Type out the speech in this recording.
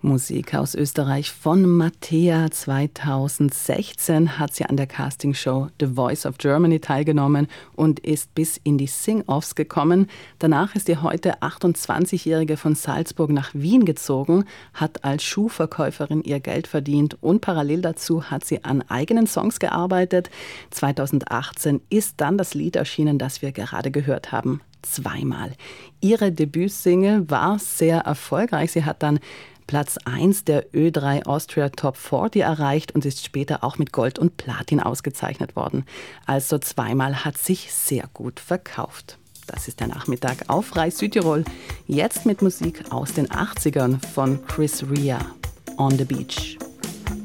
Musik aus Österreich von Mattea. 2016 hat sie an der Castingshow The Voice of Germany teilgenommen und ist bis in die Sing-Offs gekommen. Danach ist die heute 28-Jährige von Salzburg nach Wien gezogen, hat als Schuhverkäuferin ihr Geld verdient und parallel dazu hat sie an eigenen Songs gearbeitet. 2018 ist dann das Lied erschienen, das wir gerade gehört haben. Zweimal. Ihre Debütsingle war sehr erfolgreich. Sie hat dann Platz 1 der Ö3 Austria Top 40 erreicht und ist später auch mit Gold und Platin ausgezeichnet worden. Also zweimal hat sich sehr gut verkauft. Das ist der Nachmittag auf Rai Südtirol. Jetzt mit Musik aus den 80ern von Chris Rea, On the Beach.